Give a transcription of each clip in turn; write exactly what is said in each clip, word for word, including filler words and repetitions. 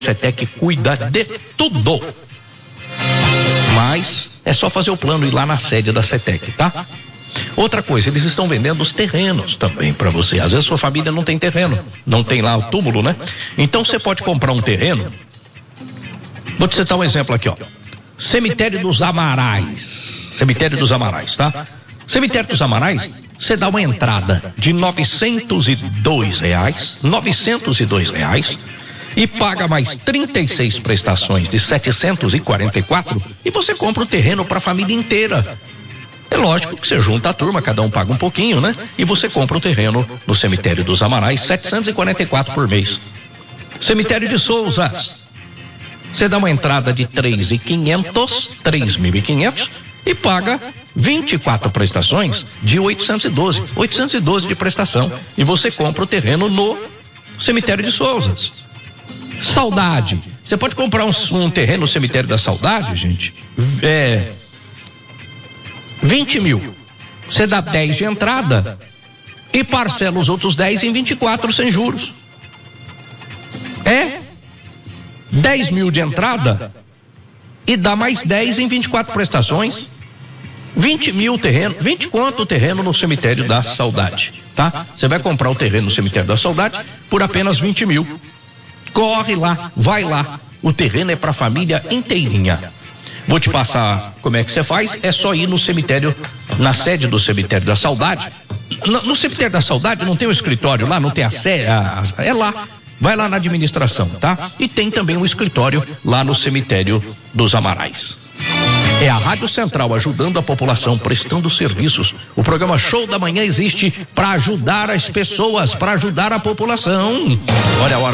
Cetec cuida de tudo. Mas é só fazer o plano e ir lá na sede da Cetec, tá? Outra coisa, eles estão vendendo os terrenos também para você. Às vezes sua família não tem terreno, não tem lá o túmulo, né? Então você pode comprar um terreno. Vou te citar um exemplo aqui, ó. Cemitério dos Amarais. Cemitério dos Amarais, tá? Cemitério dos Amarais, você dá uma entrada de novecentos e dois reais, novecentos e dois reais, e paga mais trinta e seis prestações de setecentos e quarenta e quatro e você compra o terreno para a família inteira. É lógico que você junta a turma, cada um paga um pouquinho, né? E você compra o terreno no Cemitério dos Amarais, setecentos e quarenta e quatro por mês. Cemitério de Souzas, você dá uma entrada de três mil e quinhentos, três mil e quinhentos e paga vinte e quatro prestações de oitocentos e doze, oitocentos e doze de prestação, e você compra o terreno no Cemitério de Souzas. Saudade, você pode comprar um, um terreno no Cemitério da Saudade, gente, é vinte mil, você dá dez de entrada e parcela os outros dez em vinte e quatro sem juros. É dez mil de entrada e dá mais dez em vinte e quatro prestações. vinte mil terreno, vinte quanto o terreno no Cemitério da Saudade, tá? Você vai comprar o terreno no Cemitério da Saudade por apenas vinte mil. Corre lá, vai lá. O terreno é para a família inteirinha. Vou te passar como é que você faz. É só ir no cemitério, na sede do Cemitério da Saudade. No, no Cemitério da Saudade não tem um escritório lá, não tem a sede, é lá. Vai lá na administração, tá? E tem também um escritório lá no Cemitério dos Amarais. É a Rádio Central ajudando a população, prestando serviços. O programa Show da Manhã existe para ajudar as pessoas, para ajudar a população. Olha a hora.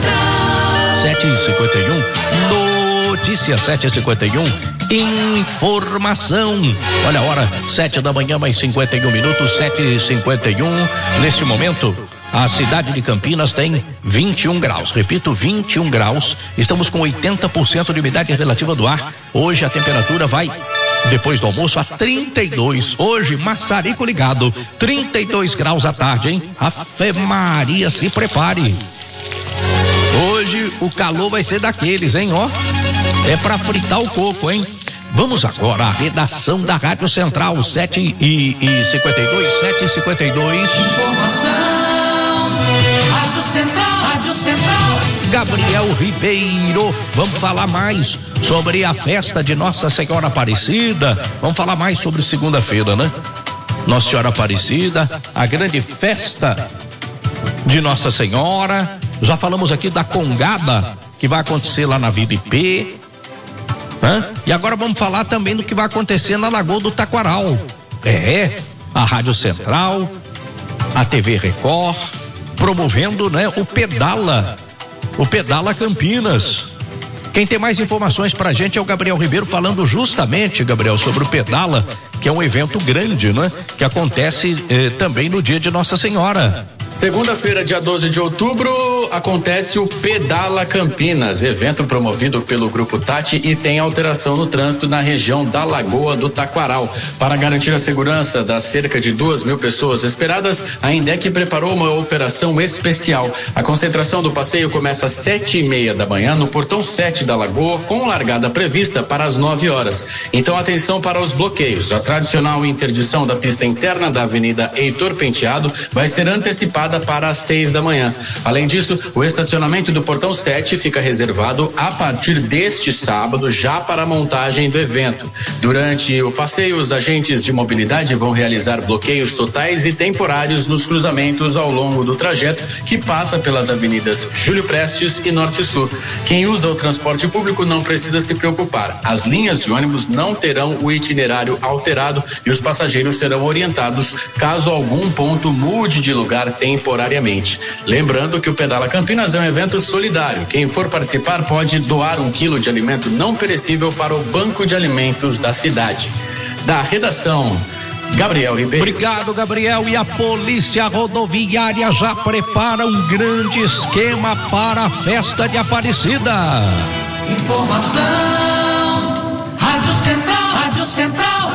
sete e cinquenta e um. Notícia sete e cinquenta e um. Informação. Olha a hora. sete da manhã, mais cinquenta e um minutos. sete e cinquenta e um. Neste momento, a cidade de Campinas tem vinte e um graus, repito, vinte e um graus. Estamos com oitenta por cento de umidade relativa do ar. Hoje a temperatura vai, depois do almoço, a trinta e dois. Hoje, maçarico ligado, trinta e dois graus à tarde, hein? Ave Maria, se prepare. Hoje o calor vai ser daqueles, hein, ó. É pra fritar o coco, hein? Vamos agora à redação da Rádio Central, sete e cinquenta e dois, sete e cinquenta e dois. Informação, Rádio Central, Rádio Central. Gabriel Ribeiro, vamos falar mais sobre a festa de Nossa Senhora Aparecida. Vamos falar mais sobre segunda-feira, né? Nossa Senhora Aparecida, a grande festa de Nossa Senhora. Já falamos aqui da Congada, que vai acontecer lá na Vila I P. Hã? E agora vamos falar também do que vai acontecer na Lagoa do Taquaral. É, a Rádio Central, a T V Record, promovendo, né, o Pedala, o Pedala Campinas. Quem tem mais informações pra gente é o Gabriel Ribeiro, falando justamente, Gabriel, sobre o Pedala, que é um evento grande, né? Que acontece eh, também no dia de Nossa Senhora. Segunda-feira, dia doze de outubro, acontece o Pedala Campinas, evento promovido pelo Grupo Tati e tem alteração no trânsito na região da Lagoa do Taquaral. Para garantir a segurança das cerca de duas mil pessoas esperadas, a INDEC preparou uma operação especial. A concentração do passeio começa às sete e meia da manhã no portão sete da Lagoa, com largada prevista para as nove horas. Então, atenção para os bloqueios. A tradicional interdição da pista interna da Avenida Heitor Penteado vai ser antecipada para as seis da manhã. Além disso, o estacionamento do portão sete fica reservado a partir deste sábado, já para a montagem do evento. Durante o passeio, os agentes de mobilidade vão realizar bloqueios totais e temporários nos cruzamentos ao longo do trajeto, que passa pelas avenidas Júlio Prestes e Norte Sul. Quem usa o transporte público não precisa se preocupar. As linhas de ônibus não terão o itinerário alterado e os passageiros serão orientados caso algum ponto mude de lugar temporariamente. Lembrando que o Pedala Campinas é um evento solidário. Quem for participar pode doar um quilo de alimento não perecível para o Banco de Alimentos da cidade. Da redação, Gabriel Ribeiro. Obrigado, Gabriel. E a Polícia Rodoviária já prepara um grande esquema para a festa de Aparecida. Informação, Rádio Central, Rádio Central.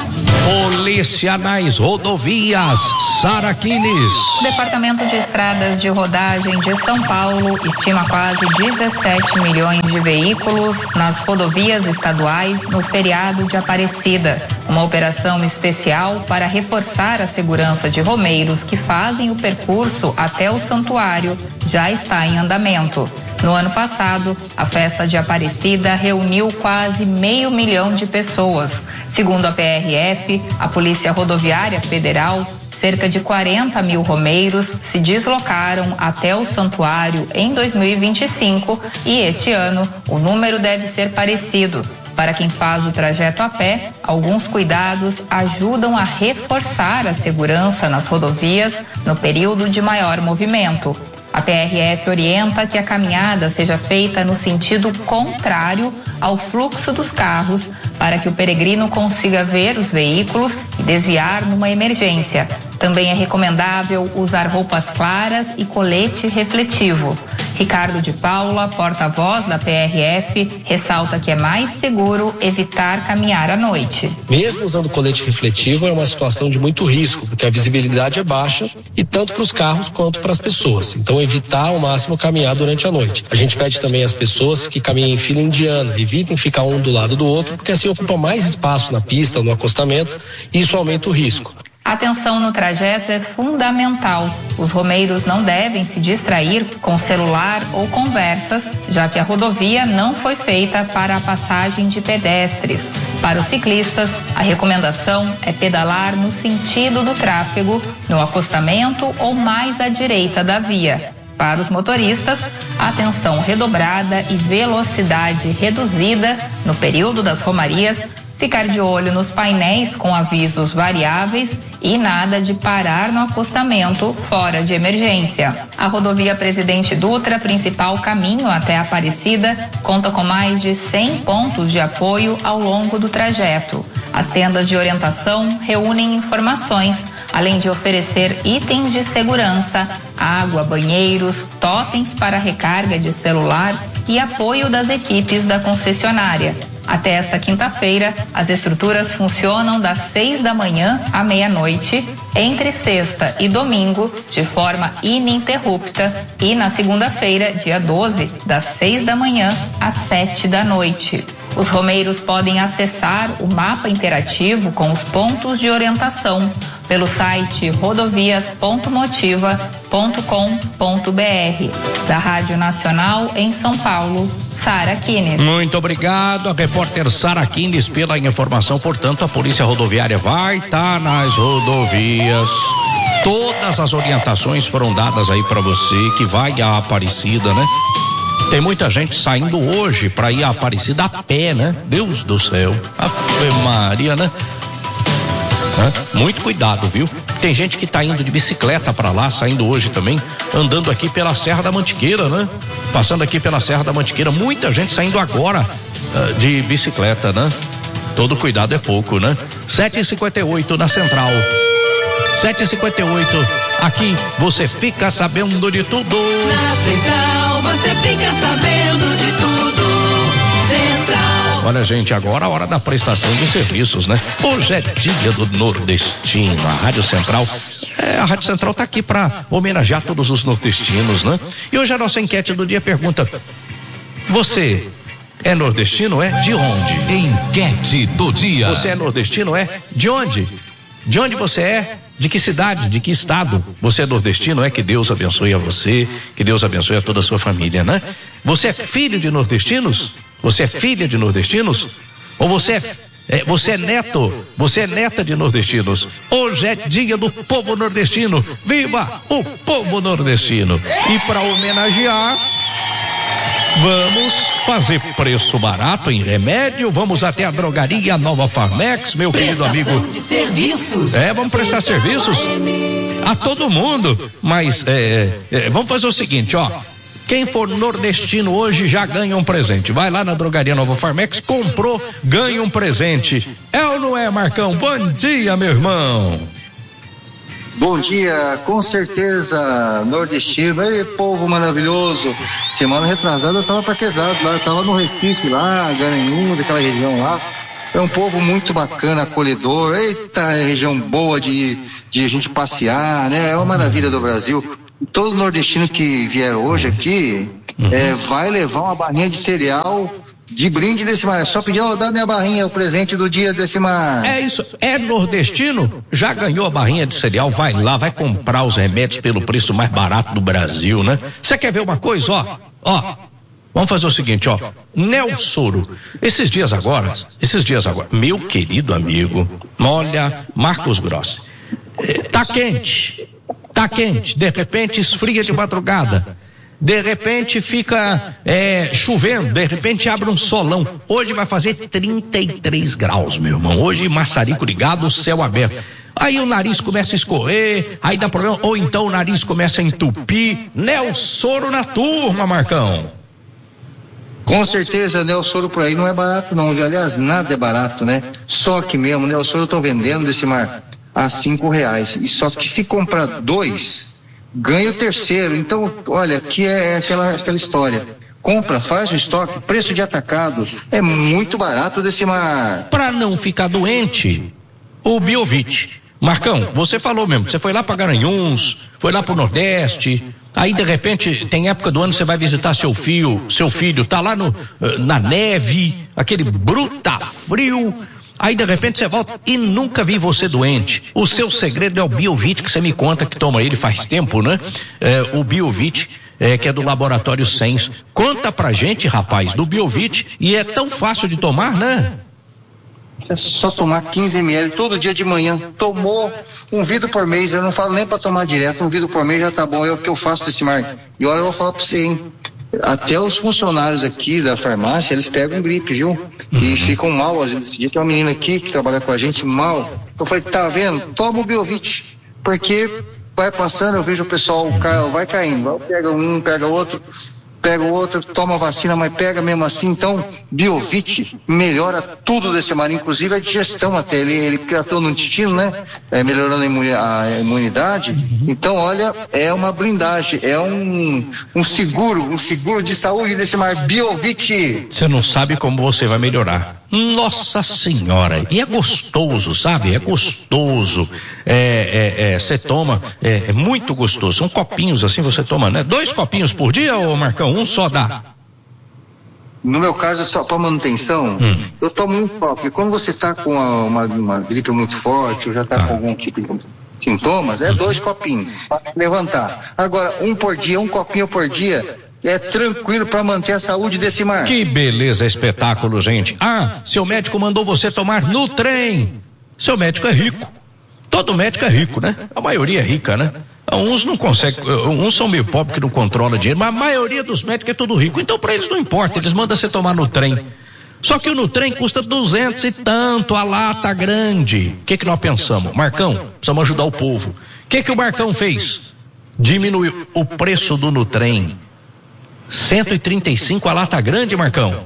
Polícia nas rodovias, Sara Quines. O Departamento de Estradas de Rodagem de São Paulo estima quase dezessete milhões de veículos nas rodovias estaduais no feriado de Aparecida. Uma operação especial para reforçar a segurança de romeiros que fazem o percurso até o santuário já está em andamento. No ano passado, a festa de Aparecida reuniu quase meio milhão de pessoas. Segundo a P R F, a Polícia Rodoviária Federal, cerca de quarenta mil romeiros se deslocaram até o santuário em dois mil e vinte e cinco e este ano o número deve ser parecido. Para quem faz o trajeto a pé, alguns cuidados ajudam a reforçar a segurança nas rodovias no período de maior movimento. A P R F orienta que a caminhada seja feita no sentido contrário ao fluxo dos carros, para que o peregrino consiga ver os veículos e desviar numa emergência. Também é recomendável usar roupas claras e colete refletivo. Ricardo de Paula, porta-voz da P R F, ressalta que é mais seguro evitar caminhar à noite. Mesmo usando colete refletivo, é uma situação de muito risco, porque a visibilidade é baixa, e tanto para os carros quanto para as pessoas. Então, evitar ao máximo caminhar durante a noite. A gente pede também às pessoas que caminhem em fila indiana, evitem ficar um do lado do outro, porque assim ocupa mais espaço na pista, no acostamento, e isso aumenta o risco. Atenção no trajeto é fundamental. Os romeiros não devem se distrair com celular ou conversas, já que a rodovia não foi feita para a passagem de pedestres. Para os ciclistas, a recomendação é pedalar no sentido do tráfego, no acostamento ou mais à direita da via. Para os motoristas, atenção redobrada e velocidade reduzida no período das romarias, ficar de olho nos painéis com avisos variáveis e nada de parar no acostamento fora de emergência. A rodovia Presidente Dutra, principal caminho até Aparecida, conta com mais de cem pontos de apoio ao longo do trajeto. As tendas de orientação reúnem informações, além de oferecer itens de segurança, água, banheiros, totens para recarga de celular e apoio das equipes da concessionária. Até esta quinta-feira, as estruturas funcionam das seis da manhã à meia-noite, entre sexta e domingo, de forma ininterrupta, e na segunda-feira, dia doze, das seis da manhã às sete da noite. Os romeiros podem acessar o mapa interativo com os pontos de orientação pelo site rodovias ponto motiva ponto com ponto br. Da Rádio Nacional em São Paulo, Sara Quines. Muito obrigado, a repórter Sara Quines, pela informação. Portanto, a Polícia Rodoviária vai estar nas rodovias. Todas as orientações foram dadas aí para você que vai à Aparecida, né? Tem muita gente saindo hoje para ir à Aparecida a pé, né? Deus do céu. Ave Maria, né? Muito cuidado, viu? Tem gente que tá indo de bicicleta para lá, saindo hoje também, andando aqui pela Serra da Mantiqueira, né? Passando aqui pela Serra da Mantiqueira, muita gente saindo agora uh, de bicicleta, né? Todo cuidado é pouco, né? sete e cinquenta e oito na Central. sete e cinquenta e oito, aqui você fica sabendo de tudo. Na Central você fica sabendo de tudo. Central. Olha, gente, agora a hora da prestação de serviços, né? Hoje é dia do nordestino, a Rádio Central. É, a Rádio Central tá aqui para homenagear todos os nordestinos, né? E hoje a nossa enquete do dia pergunta: você é nordestino, é? De onde? Enquete do dia. Você é nordestino, é? De onde? De onde você é? De que cidade? De que estado? Você é nordestino, é? Que Deus abençoe a você, que Deus abençoe a toda a sua família, né? Você é filho de nordestinos? Você é filha de nordestinos? Ou você é, é, você é neto? Você é neta de nordestinos? Hoje é dia do povo nordestino. Viva o povo nordestino! E para homenagear, vamos fazer preço barato em remédio. Vamos até a drogaria Nova Farmex, meu querido amigo. De serviços. É, vamos prestar serviços a todo mundo. Mas é, é, vamos fazer o seguinte, ó. Quem for nordestino hoje já ganha um presente. Vai lá na drogaria Nova Farmex, comprou, ganha um presente. É ou não é, Marcão? Bom dia, meu irmão. Bom dia, com certeza, nordestino. Ei, povo maravilhoso. Semana retrasada eu tava pra aquele lado lá, eu tava no Recife lá, Garanhuns, aquela região lá. É um povo muito bacana, acolhedor. Eita, região boa de, de a gente passear, né? É uma maravilha do Brasil. Todo nordestino que vier hoje aqui uhum. é, vai levar uma barrinha de cereal de brinde desse mar. É só pedir, ó, oh, dá minha barrinha, o presente do dia desse mar. É isso. É nordestino? Já ganhou a barrinha de cereal? Vai lá, vai comprar os remédios pelo preço mais barato do Brasil, né? Você quer ver uma coisa? Ó, ó. Vamos fazer o seguinte, ó, Nelsoro, esses dias agora, esses dias agora, meu querido amigo, olha, Marcos Grossi, tá quente, tá quente, de repente esfria de madrugada, de repente fica é, chovendo, de repente abre um solão, hoje vai fazer trinta e três graus, meu irmão, hoje maçarico ligado, céu aberto. Aí o nariz começa a escorrer, aí dá problema, ou então o nariz começa a entupir. Nelsoro na turma, Marcão. Com certeza, né? O soro por aí não é barato não, aliás, nada é barato, né? Só que mesmo, né? O soro eu tô vendendo desse mar a cinco reais, e só que se comprar dois, ganha o terceiro. Então, olha, aqui é aquela, aquela história, compra, faz o estoque, preço de atacado, é muito barato desse mar. Para não ficar doente, o Biovit. Marcão, você falou mesmo, você foi lá para Garanhuns, foi lá pro Nordeste, aí de repente tem época do ano você vai visitar seu filho, seu filho tá lá no, na neve, aquele bruta frio, aí de repente você volta e nunca vi você doente. O seu segredo é o Biovit, que você me conta que toma ele faz tempo, né? É, o Biovit, é, que é do Laboratório Sens. Conta pra gente, rapaz, do Biovit, e é tão fácil de tomar, né? É só tomar quinze mililitros todo dia de manhã. Tomou um vidro por mês, eu não falo nem para tomar direto, um vidro por mês já tá bom, é o que eu faço desse mar. E olha, eu vou falar para você, hein? Até os funcionários aqui da farmácia, eles pegam gripe, viu? E ficam mal, às vezes. Esse dia tem uma menina aqui que trabalha com a gente, mal. Eu falei, tá vendo? Toma o Biovit, porque vai passando, eu vejo o pessoal, o cara vai caindo, pega um, pega outro, pega o outro, toma a vacina, mas pega mesmo assim. Então, Biovit melhora tudo desse mar, inclusive a digestão até, ele, ele criatou no intestino, né? É, melhorando a, imuni- a imunidade. Então, olha, é uma blindagem, é um, um seguro, um seguro de saúde desse mar, Biovit. Você não sabe como você vai melhorar. Nossa Senhora, e é gostoso, sabe? É gostoso. É, é, é, você toma, é, é muito gostoso. São copinhos assim, você toma, né? Dois copinhos por dia, ô Marcão? Um só dá? No meu caso, é só para manutenção, hum. eu tomo um copo. Porque quando você está com uma, uma, uma gripe muito forte, ou já está ah. com algum tipo de sintomas, é dois copinhos para levantar. Agora, um por dia, um copinho por dia, é tranquilo para manter a saúde desse mar. Que beleza, espetáculo, gente. Ah, seu médico mandou você tomar no trem. Seu médico é rico. Todo médico é rico, né? A maioria é rica, né? Uns não conseguem, uns são meio pobres que não controlam dinheiro, mas a maioria dos médicos é tudo rico. Então para eles não importa, eles mandam você tomar no trem. Só que o no trem custa duzentos e tanto, a lata grande. O que que nós pensamos? Marcão, precisamos ajudar o povo. O que que o Marcão fez? Diminuiu o preço do no trem. cento e trinta e cinco a lata grande, Marcão.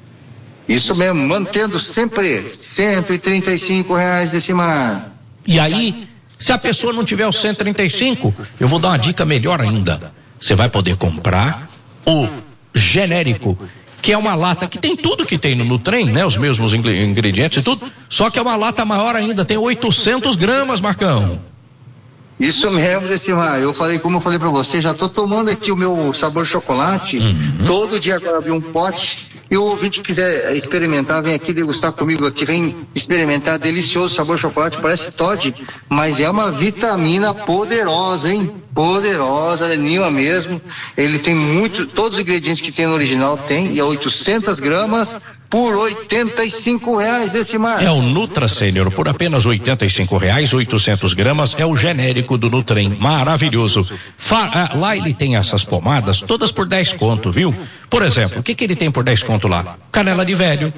Isso mesmo, mantendo sempre cento e trinta e cinco reais desse mar. E aí, se a pessoa não tiver o cento e trinta e cinco, eu vou dar uma dica melhor ainda. Você vai poder comprar o genérico, que é uma lata que tem tudo que tem no, no trem, né? Os mesmos ingredientes e tudo, só que é uma lata maior ainda, tem oitocentos gramas, Marcão. Isso mesmo, desse mar. Eu falei, como eu falei pra você, já tô tomando aqui o meu sabor chocolate, uhum. Todo dia agora abri um pote, e o ouvinte que quiser experimentar, vem aqui degustar comigo aqui, vem experimentar, delicioso sabor chocolate, parece Toddy, mas é uma vitamina poderosa, hein? Poderosa, anima mesmo. Ele tem muito, todos os ingredientes que tem no original tem, e é oitocentas gramas por oitenta e cinco reais desse mar. É o Nutra Sênior por apenas oitenta e cinco reais, oitocentos gramas, é o genérico do Nutrem, maravilhoso. Fa- ah, lá ele tem essas pomadas todas por dez conto, viu? Por exemplo, o que que ele tem por dez conto lá? Canela de velho,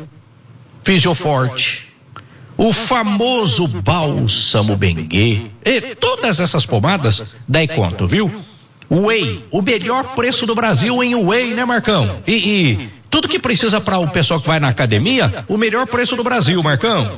Fisioforte, o famoso bálsamo Benguê, e todas essas pomadas, dez conto, viu? Whey, o melhor preço do Brasil em whey, né, Marcão? E, e tudo que precisa para o pessoal que vai na academia, o melhor preço do Brasil, Marcão.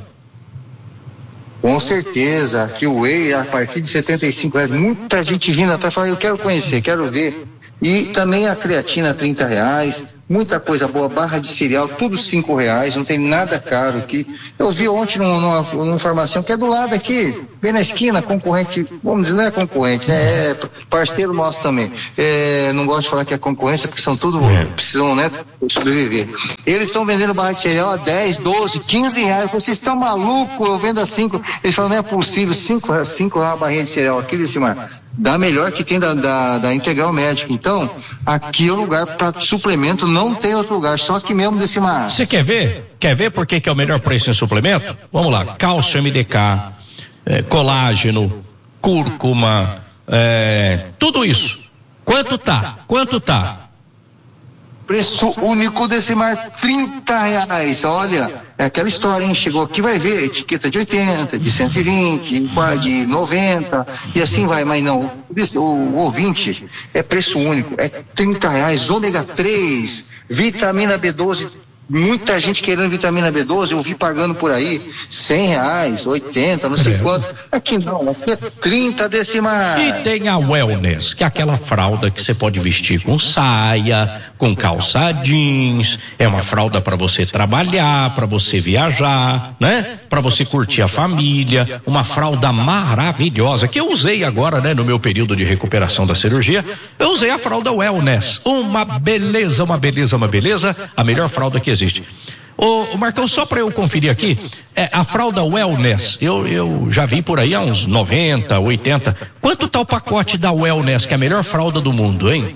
Com certeza, aqui o whey a partir de setenta e cinco reais, muita gente vindo atrás falando, eu quero conhecer, quero ver. E também a creatina trinta reais, muita coisa boa, barra de cereal, tudo cinco reais, não tem nada caro aqui. Eu vi ontem numa, numa, numa farmácia que é do lado aqui, bem na esquina, concorrente, vamos dizer, não é concorrente, né? É parceiro nosso também. É, não gosto de falar que é concorrência, porque são tudo, é. precisam, né, sobreviver. Eles estão vendendo barra de cereal a dez, doze, quinze reais. Vocês estão malucos? Eu vendo a cinco. Eles falam, não é possível, cinco, cinco reais a barrinha de cereal aqui, Decimar. Da melhor que tem da, da, da Integral Médica. Então, aqui é o lugar para suplemento, não tem outro lugar, só aqui mesmo, Decimar. Você quer ver? Quer ver por que que é o melhor preço em suplemento? Vamos lá, cálcio M D K, é, colágeno, cúrcuma, é, tudo isso. Quanto tá? Quanto tá? Preço único, Decimar, trinta reais. Olha, é aquela história, hein? Chegou aqui, vai ver, etiqueta de oitenta, de cento e vinte, de noventa, e assim vai, mas não. O, o ouvinte é preço único, é trinta reais, ômega três, vitamina B doze. Muita gente querendo vitamina B doze, eu vi pagando por aí cem reais, oitenta, não sei é. quanto. Aqui não, aqui é trinta, Decimar. E tem a Wellness, que é aquela fralda que você pode vestir com saia, com calça jeans, é uma fralda para você trabalhar, para você viajar, né? Para você curtir a família, uma fralda maravilhosa, que eu usei agora, né? No meu período de recuperação da cirurgia, eu usei a fralda Wellness, uma beleza, uma beleza, uma beleza, a melhor fralda que existe. Ô, ô Marcão, só para eu conferir aqui, é, a fralda Wellness, eu, eu já vi por aí há uns noventa, oitenta. Quanto tá o pacote da Wellness, que é a melhor fralda do mundo, hein?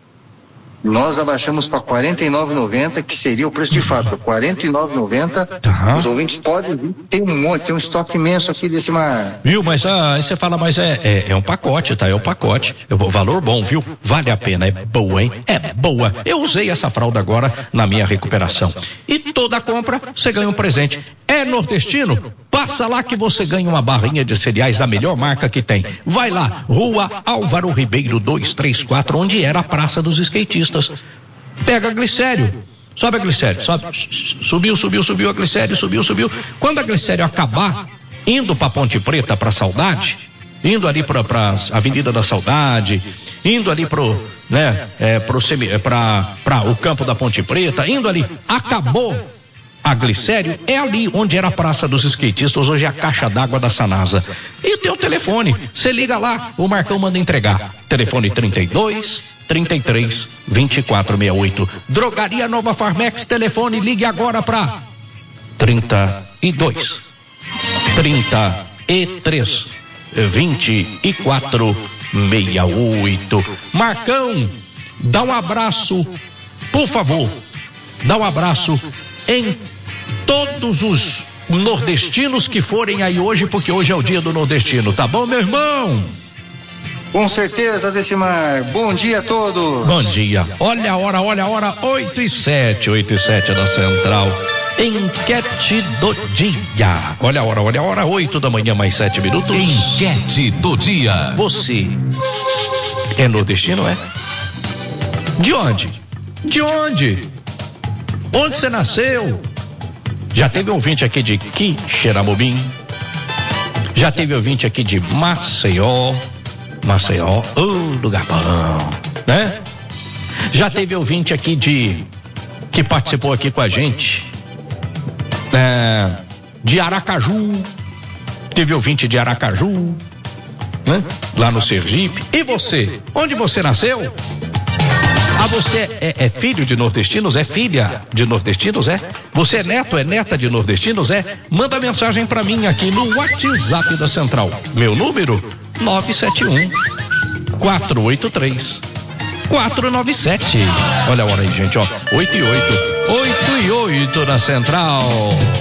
Nós abaixamos para quarenta e nove reais e noventa centavos, que seria o preço de fábrica, quarenta e nove reais e noventa centavos. Uhum. Os ouvintes podem vir, tem um monte, tem um estoque imenso aqui desse mar. Viu, mas ah, aí você fala, mas é, é, é um pacote, tá? É um pacote. É um valor bom, viu? Vale a pena, é boa, hein? É boa. Eu usei essa fralda agora na minha recuperação. E toda compra, você ganha um presente. É nordestino? Passa lá que você ganha uma barrinha de cereais da melhor marca que tem. Vai lá, Rua Álvaro Ribeiro duzentos e trinta e quatro, onde era a Praça dos Skatistas. Pega Glicério, sobe a Glicério, sobe, subiu, subiu, subiu a Glicério, subiu, subiu. Quando a Glicério acabar, indo para Ponte Preta, para Saudade, indo ali para a Avenida da Saudade, indo ali pro, né, é, pro semi, é, para o campo da Ponte Preta, indo ali, acabou a Glicério, é ali onde era a Praça dos Skatistas, hoje é a caixa d'água da Sanasa. E tem o telefone, você liga lá, o Marcão manda entregar. Telefone trinta e dois, trinta e três, vinte e quatro sessenta e oito. Drogaria Nova Farmex, telefone, ligue agora para trinta e dois, trinta e três, vinte e quatro sessenta e oito. Marcão, dá um abraço, por favor, dá um abraço em todos os nordestinos que forem aí hoje, porque hoje é o dia do nordestino, tá bom, meu irmão? Com certeza, Decimar. Bom dia a todos. Bom dia. Olha a hora, olha a hora, oito e sete, oito e sete da Central. Enquete do dia. Olha a hora, olha a hora, oito da manhã, mais sete minutos. Enquete do dia. Você é nordestino, é? De onde? De onde? Onde você nasceu? Já teve ouvinte aqui de Quixeramobim? Já teve ouvinte aqui de Maceió? Maceió, ô, oh, lugar bom, né? Já teve ouvinte aqui de, que participou aqui com a gente, é, de Aracaju, teve ouvinte de Aracaju, né? Lá no Sergipe. E você? Onde você nasceu? Ah, você é, é filho de nordestinos? É filha de nordestinos? É? Você é neto, é neta de nordestinos? É? Manda mensagem pra mim aqui no WhatsApp da Central. Meu número nove sete um, quatro oito três, quatro nove sete. Olha a hora aí, gente, ó. oito e oito. oito e oito na Central.